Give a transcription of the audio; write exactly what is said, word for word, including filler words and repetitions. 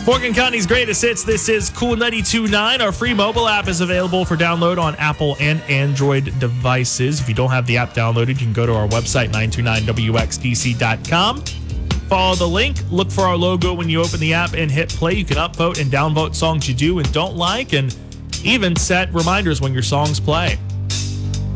Morgan County's greatest hits. This is Cool ninety-two point nine. Our free mobile app is available for download on Apple and Android devices. If you don't have the app downloaded, you can go to our website, nine two nine W X D C dot com. Follow the link, look for our logo when you open the app, and hit play. You can upvote and downvote songs you do and don't like, and even set reminders when your songs play.